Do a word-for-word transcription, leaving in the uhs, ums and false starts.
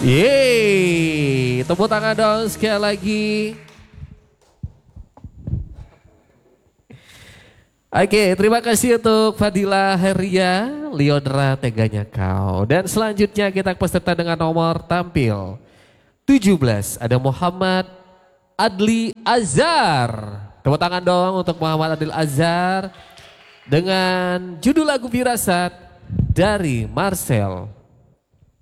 Yeay, tepuk tangan dong sekali lagi. Oke, terima kasih untuk Fadila Heria, Leondra Teganya Kau. Dan selanjutnya kita peserta dengan nomor tampil tujuh belas, ada Muhammad Adli Azhar. Tepuk tangan dong untuk Muhammad Adli Azhar dengan judul lagu Firasat dari Marcel.